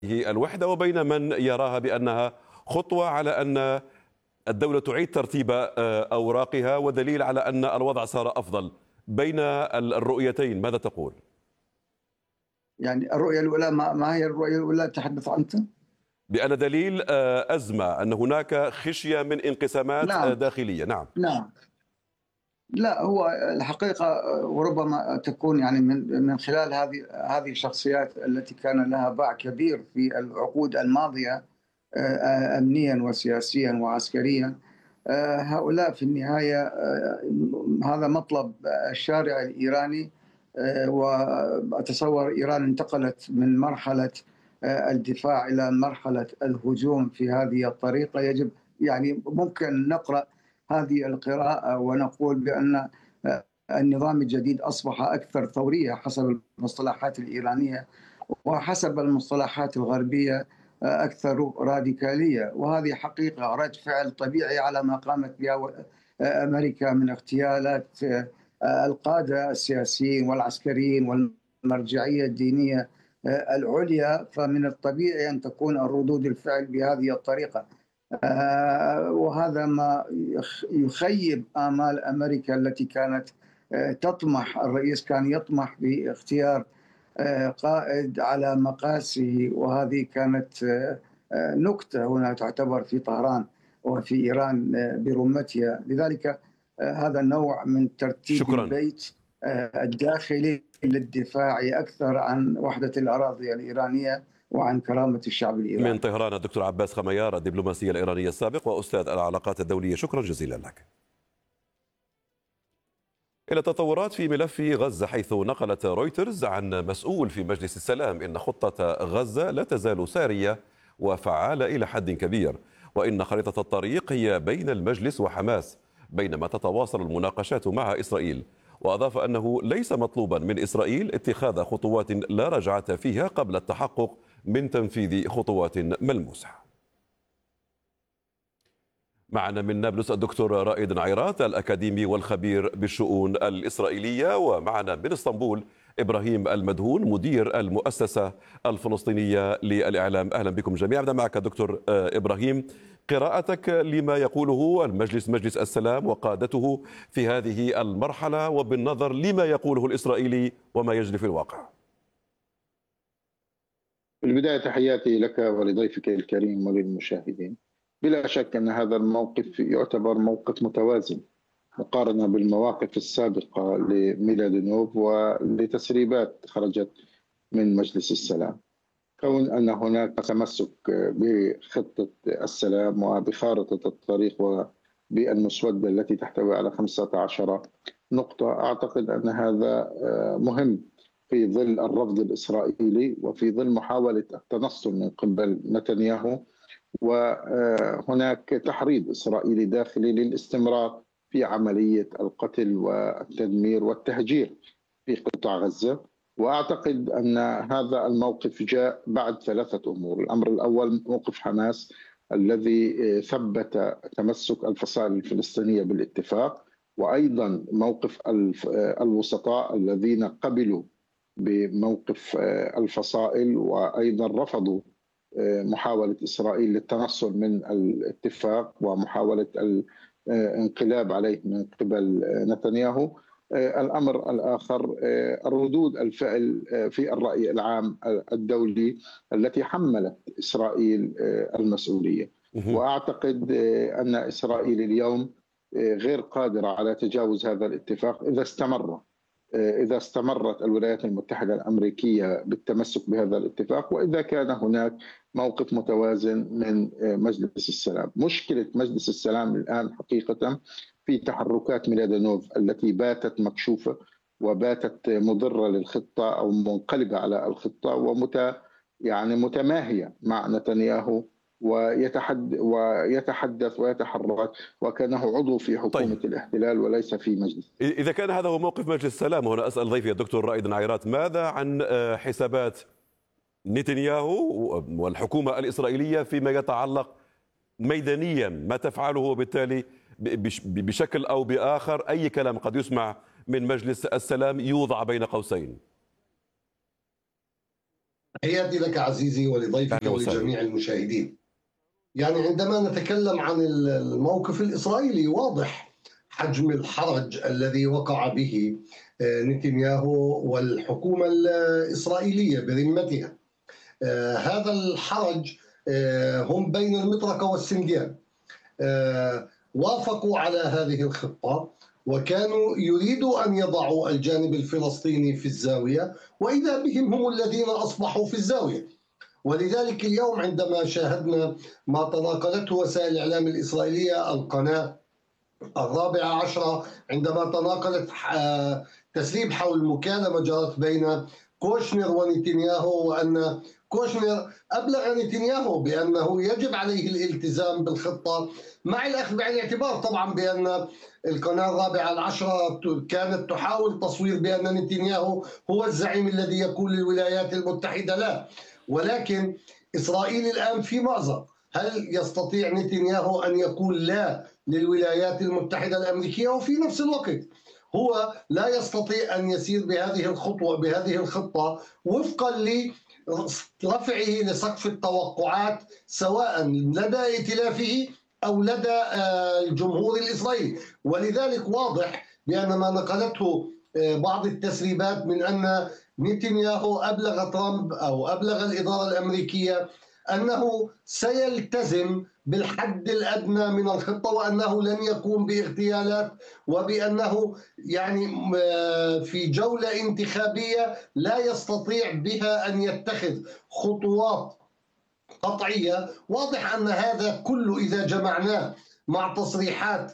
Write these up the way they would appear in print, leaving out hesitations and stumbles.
الوحدة وبين من يراها بأنها خطوة على أن الدولة تعيد ترتيب أوراقها ودليل على أن الوضع صار أفضل. بين الرؤيتين ماذا تقول؟ يعني الرؤية الأولى، ما هي الرؤية الأولى تحدث أنت؟ بأن دليل أزمة، أن هناك خشية من انقسامات نعم داخلية. نعم. نعم. لا، هو الحقيقة وربما تكون يعني من خلال هذه الشخصيات التي كان لها باع كبير في العقود الماضية، أمنيا وسياسيا وعسكريا. هؤلاء في النهاية هذا مطلب الشارع الإيراني. وأتصور إيران انتقلت من مرحلة الدفاع إلى مرحلة الهجوم في هذه الطريقة. يجب يعني ممكن نقرأ هذه القراءة ونقول بأن النظام الجديد أصبح أكثر ثورية حسب المصطلحات الإيرانية، وحسب المصطلحات الغربية أكثر راديكالية. وهذه حقيقة رد فعل طبيعي على ما قامت به أمريكا من اغتيالات القادة السياسيين والعسكريين والمرجعية الدينية العليا. فمن الطبيعي أن تكون الردود الفعل بهذه الطريقة. وهذا ما يخيب آمال أمريكا التي كانت تطمح، الرئيس كان يطمح باختيار قائد على مقاسه، وهذه كانت نكتة هنا تعتبر في طهران وفي إيران برمتها. لذلك هذا النوع من ترتيب شكرا. البيت الداخلي للدفاع أكثر عن وحدة الأراضي الإيرانية وعن كرامة الشعب الإيراني. من طهران الدكتور عباس خميار، الدبلوماسي الإيراني السابق وأستاذ العلاقات الدولية، شكرا جزيلا لك. إلى تطورات في ملف غزة، حيث نقلت رويترز عن مسؤول في مجلس السلام إن خطة غزة لا تزال سارية وفعالة إلى حد كبير، وإن خريطة الطريق هي بين المجلس وحماس بينما تتواصل المناقشات مع إسرائيل. وأضاف أنه ليس مطلوبا من إسرائيل اتخاذ خطوات لا رجعة فيها قبل التحقق من تنفيذ خطوات ملموسة. معنا من نابلس الدكتور رائد عيرات، الأكاديمي والخبير بالشؤون الإسرائيلية، ومعنا من اسطنبول إبراهيم المدهون، مدير المؤسسة الفلسطينية للإعلام. أهلا بكم جميعا. أبدأ معك دكتور إبراهيم، قراءتك لما يقوله مجلس السلام وقادته في هذه المرحلة، وبالنظر لما يقوله الإسرائيلي وما يجري في الواقع. في البداية تحياتي لك ولضيفك الكريم وللمشاهدين. بلا شك أن هذا الموقف يعتبر موقف متوازن مقارنة بالمواقف السابقة لميلادينوف ولتسريبات خرجت من مجلس السلام. كون أن هناك تمسك بخطة السلام وبخارطة الطريق وبالمسودة التي تحتوي على 15 نقطة، أعتقد أن هذا مهم في ظل الرفض الإسرائيلي وفي ظل محاولة التنصل من قبل نتنياهو، وهناك تحريض إسرائيلي داخلي للاستمرار في عملية القتل والتدمير والتهجير في قطاع غزة. وأعتقد أن هذا الموقف جاء بعد 3 أمور. الأمر الأول موقف حماس الذي ثبت تمسك الفصائل الفلسطينية بالاتفاق، وأيضا موقف الوسطاء الذين قبلوا بموقف الفصائل وأيضا رفضوا محاولة إسرائيل للتنصل من الاتفاق ومحاولة الانقلاب عليه من قبل نتنياهو. الأمر الآخر ردود الفعل في الرأي العام الدولي التي حملت إسرائيل المسؤولية. وأعتقد أن إسرائيل اليوم غير قادرة على تجاوز هذا الاتفاق إذا استمرت الولايات المتحدة الأمريكية بالتمسك بهذا الاتفاق، وإذا كان هناك موقف متوازن من مجلس السلام. مشكلة مجلس السلام الآن حقيقة في تحركات ميلادينوف التي باتت مكشوفة وباتت مضرة للخطة أو منقلبة على الخطة متماهية مع نتنياهو، ويتحدث ويتحرك وكأنه عضو في حكومة الاحتلال وليس في مجلس. إذا كان هذا هو موقف مجلس السلام، هنا أسأل ضيفي الدكتور رائد عيرات، ماذا عن حسابات نتنياهو والحكومة الإسرائيلية فيما يتعلق ميدانيا، ما تفعله وبالتالي بشكل أو بآخر أي كلام قد يسمع من مجلس السلام يوضع بين قوسين؟ تحياتي لك عزيزي ولضيفك أهلا وسهلا. ولجميع المشاهدين. يعني عندما نتكلم عن الموقف الإسرائيلي، واضح حجم الحرج الذي وقع به نتنياهو والحكومة الإسرائيلية برمتها. هذا الحرج هم بين المطرقة والسنديان. وافقوا على هذه الخطة وكانوا يريدوا أن يضعوا الجانب الفلسطيني في الزاوية، وإذا بهم هم الذين أصبحوا في الزاوية. ولذلك اليوم عندما شاهدنا ما تناقلته وسائل الإعلام الإسرائيلية، القناة 14 عندما تناقلت تسريب حول مكالمة جرت بين كوشنر ونتنياهو، وأن كوشنر أبلغ نتنياهو بأنه يجب عليه الالتزام بالخطة، مع الأخذ بعين الاعتبار طبعا بأن القناة 14 كانت تحاول تصوير بأن نتنياهو هو الزعيم الذي يقول للولايات المتحدة لا. ولكن إسرائيل الآن في مأزق، هل يستطيع نتنياهو أن يقول لا للولايات المتحدة الأمريكية وفي نفس الوقت هو لا يستطيع أن يسير بهذه الخطة وفقا لرفعه لسقف التوقعات سواء لدى ائتلافه أو لدى الجمهور الإسرائيلي؟ ولذلك واضح بأن ما نقلته بعض التسريبات من أن نتنياهو أبلغ ترامب أو أبلغ الإدارة الأمريكية أنه سيلتزم بالحد الأدنى من الخطة، وأنه لن يقوم باغتيالات، وبأنه يعني في جولة انتخابية لا يستطيع بها أن يتخذ خطوات قطعية. واضح أن هذا كله إذا جمعناه مع تصريحات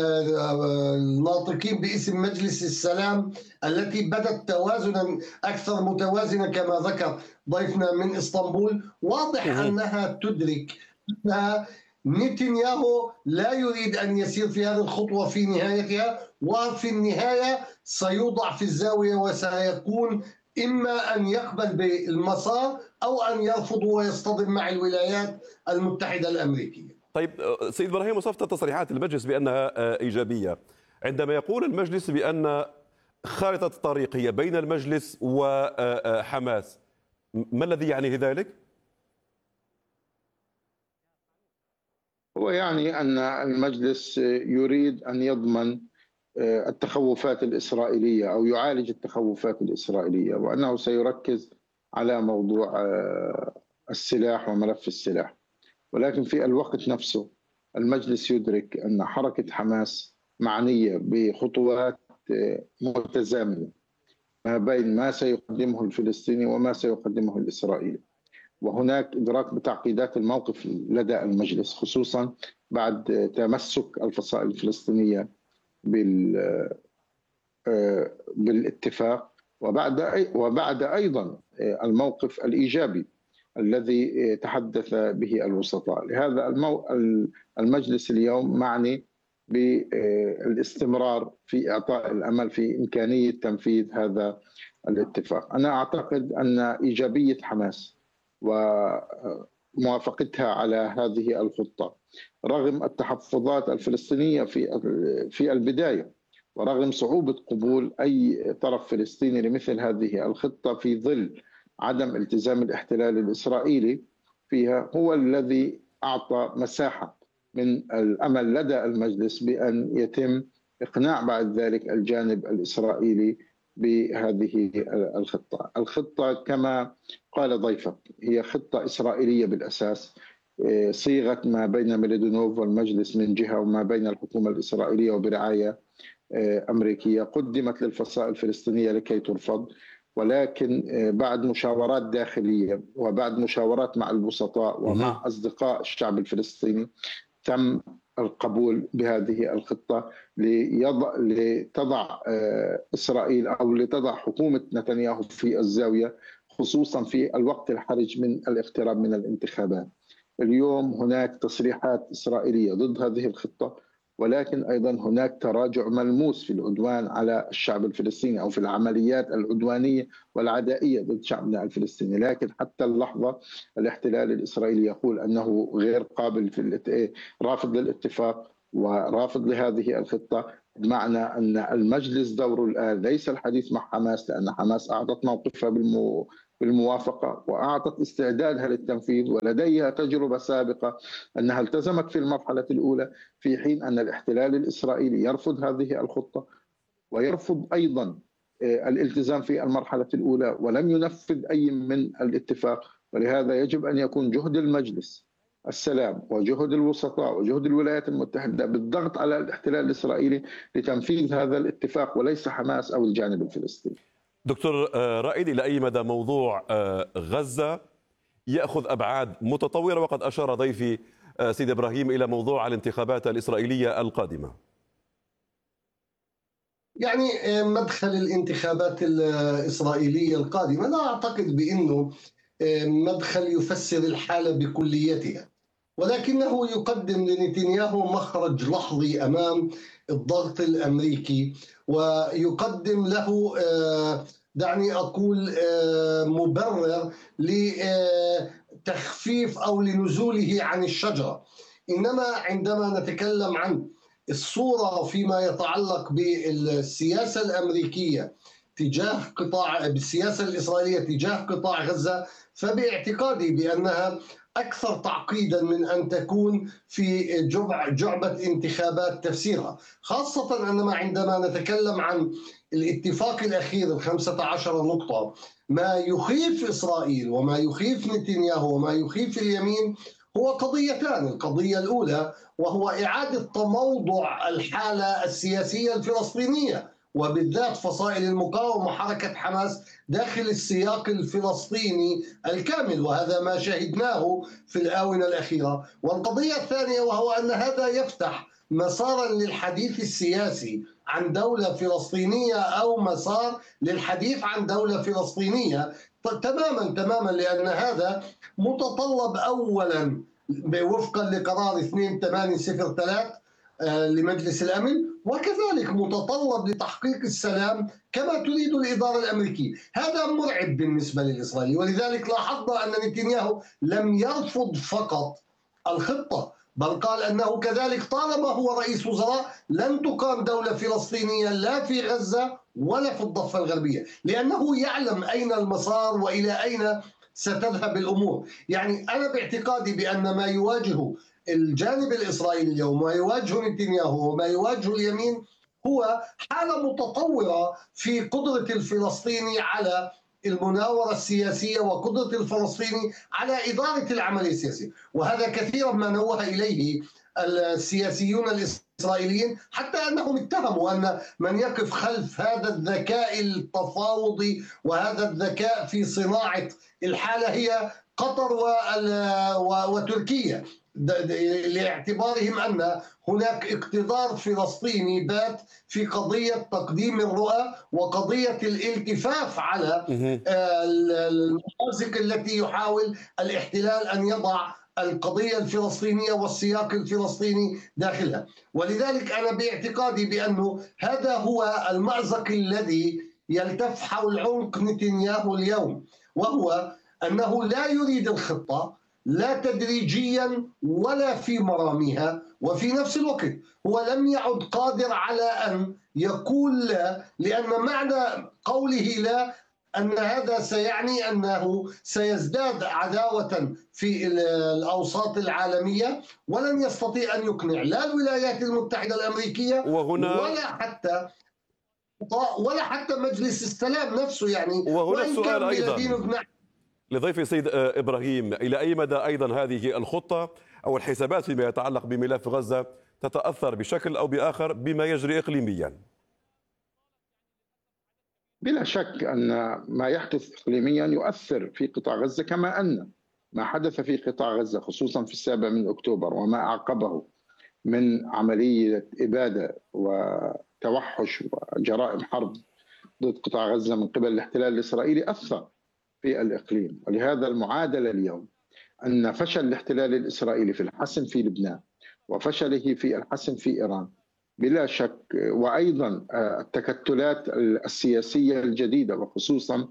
الناطقين باسم مجلس السلام التي بدت توازنا أكثر متوازنة كما ذكر ضيفنا من إسطنبول، واضح أنها تدرك أنها نتنياهو لا يريد أن يسير في هذه الخطوة في نهايتها، وفي النهاية سيوضع في الزاوية وسيكون إما أن يقبل بالمسار أو أن يرفض ويصطدم مع الولايات المتحدة الأمريكية. طيب سيد إبراهيم، وصفت تصريحات المجلس بأنها إيجابية. عندما يقول المجلس بأن خارطة الطريق هي بين المجلس وحماس، ما الذي يعنيه ذلك؟ هو يعني أن المجلس يريد أن يضمن التخوفات الإسرائيلية أو يعالج التخوفات الإسرائيلية، وأنه سيركز على موضوع السلاح وملف السلاح. ولكن في الوقت نفسه المجلس يدرك أن حركة حماس معنية بخطوات متزامنة ما بين ما سيقدمه الفلسطيني وما سيقدمه الإسرائيلي، وهناك إدراك بتعقيدات الموقف لدى المجلس، خصوصا بعد تمسك الفصائل الفلسطينية بالاتفاق، وبعد أيضا الموقف الإيجابي الذي تحدث به الوسطاء. لهذا المجلس اليوم معني بالاستمرار في إعطاء الأمل في إمكانية تنفيذ هذا الاتفاق. أنا أعتقد أن إيجابية حماس وموافقتها على هذه الخطة رغم التحفظات الفلسطينية في البداية، ورغم صعوبة قبول أي طرف فلسطيني لمثل هذه الخطة في ظل عدم التزام الاحتلال الإسرائيلي فيها، هو الذي أعطى مساحة من الأمل لدى المجلس بأن يتم إقناع بعد ذلك الجانب الإسرائيلي بهذه الخطة. الخطة كما قال ضيفك هي خطة إسرائيلية بالأساس، صيغة ما بين ميلودينوف والمجلس من جهة وما بين الحكومة الإسرائيلية وبرعاية أمريكية، قدمت للفصائل الفلسطينية لكي ترفض، ولكن بعد مشاورات داخلية وبعد مشاورات مع الوسطاء ومع أصدقاء الشعب الفلسطيني تم القبول بهذه الخطة لتضع إسرائيل أو لتضع حكومة نتنياهو في الزاوية، خصوصا في الوقت الحرج من الاقتراب من الانتخابات. اليوم هناك تصريحات إسرائيلية ضد هذه الخطة، ولكن أيضا هناك تراجع ملموس في العدوان على الشعب الفلسطيني أو في العمليات العدوانية والعدائية ضد شعبنا الفلسطيني. لكن حتى اللحظة الاحتلال الإسرائيلي يقول أنه غير قابل رافض للاتفاق ورافض لهذه الخطة، بمعنى أن المجلس دوره الآن ليس الحديث مع حماس، لأن حماس أعطت موقفها بالموافقة وأعطت استعدادها للتنفيذ، ولديها تجربة سابقة أنها التزمت في المرحلة الأولى، في حين أن الاحتلال الإسرائيلي يرفض هذه الخطة ويرفض أيضا الالتزام في المرحلة الأولى ولم ينفذ أي من الاتفاق. ولهذا يجب أن يكون جهد المجلس السلام وجهد الوسطاء وجهد الولايات المتحدة بالضغط على الاحتلال الإسرائيلي لتنفيذ هذا الاتفاق وليس حماس أو الجانب الفلسطيني. دكتور رائد، إلى أي مدى موضوع غزة يأخذ أبعاد متطورة؟ وقد أشار ضيفي سيد إبراهيم إلى موضوع الانتخابات الإسرائيلية القادمة. يعني مدخل الانتخابات الإسرائيلية القادمة لا أعتقد بأنه مدخل يفسر الحالة بكليتها، ولكنه يقدم لنتنياهو مخرج لحظي أمام الضغط الأمريكي، ويقدم له دعني أقول مبرر لتخفيف أو لنزوله عن الشجرة. إنما عندما نتكلم عن الصورة فيما يتعلق بالسياسة الأمريكية بالسياسة الإسرائيلية تجاه قطاع غزة، فباعتقادي بأنها أكثر تعقيدا من أن تكون في جعبة انتخابات تفسيرها، خاصة أننا عندما نتكلم عن الاتفاق الأخير 15 نقطة. ما يخيف إسرائيل وما يخيف نتنياهو وما يخيف اليمين هو قضيتان. القضية الأولى وهو إعادة تموضع الحالة السياسية الفلسطينية، وبالذات فصائل المقاومة وحركة حماس داخل السياق الفلسطيني الكامل، وهذا ما شاهدناه في الآونة الأخيرة. والقضية الثانية وهو أن هذا يفتح مسارا للحديث السياسي عن دولة فلسطينية أو مسار للحديث عن دولة فلسطينية تماما، لأن هذا متطلب أولا وفقا لقرار 2803 لمجلس الأمن، وكذلك متطلب لتحقيق السلام كما تريد الإدارة الأمريكية. هذا مرعب بالنسبة للإسرائيلي، ولذلك لاحظنا أن نتنياهو لم يرفض فقط الخطة، بل قال أنه كذلك طالما هو رئيس وزراء لن تقام دولة فلسطينية لا في غزة ولا في الضفة الغربية، لأنه يعلم أين المسار وإلى أين ستذهب الأمور. يعني أنا باعتقادي بأن ما يواجه الجانب الإسرائيلي اليوم وما يواجه نتنياهو وما يواجه اليمين هو حالة متطورة في قدرة الفلسطيني على المناورة السياسية وقدرة الفلسطيني على إدارة العملية السياسية، وهذا كثيرا ما نوه إليه السياسيون الإسرائيليين، حتى أنهم اتهموا أن من يقف خلف هذا الذكاء التفاوضي وهذا الذكاء في صناعة الحالة هي قطر وتركيا، لاعتبارهم أن هناك اقتدار فلسطيني بات في قضية تقديم الرؤى وقضية الالتفاف على المأزق التي يحاول الاحتلال أن يضع القضية الفلسطينية والسياق الفلسطيني داخلها. ولذلك أنا باعتقادي بأنه هذا هو المأزق الذي يلتف حول عنق نتنياهو اليوم، وهو أنه لا يريد الخطة لا تدريجيا ولا في مراميها، وفي نفس الوقت هو لم يعد قادر على أن يقول لا، لأن معنى قوله لا أن هذا سيعني أنه سيزداد عداوة في الأوساط العالمية، ولن يستطيع أن يقنع لا الولايات المتحدة الأمريكية ولا حتى مجلس السلام نفسه. يعني وهنا السؤال أيضا لضيف السيد إبراهيم، إلى أي مدى أيضا هذه الخطة أو الحسابات فيما يتعلق بملف غزة تتأثر بشكل أو بآخر بما يجري إقليميا؟ بلا شك أن ما يحدث إقليميا يؤثر في قطاع غزة، كما أن ما حدث في قطاع غزة خصوصا في 7 أكتوبر وما أعقبه من عملية إبادة وتوحش وجرائم حرب ضد قطاع غزة من قبل الاحتلال الإسرائيلي أثر في الإقليم. ولهذا المعادلة اليوم أن فشل الاحتلال الإسرائيلي في الحسم في لبنان وفشله في الحسم في إيران بلا شك، وأيضا التكتلات السياسية الجديدة وخصوصا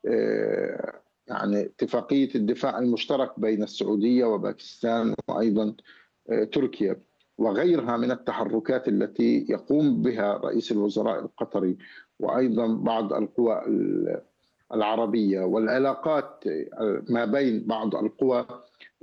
يعني اتفاقية الدفاع المشترك بين السعودية وباكستان وأيضا تركيا وغيرها من التحركات التي يقوم بها رئيس الوزراء القطري وأيضا بعض القوى العربية والعلاقات ما بين بعض القوى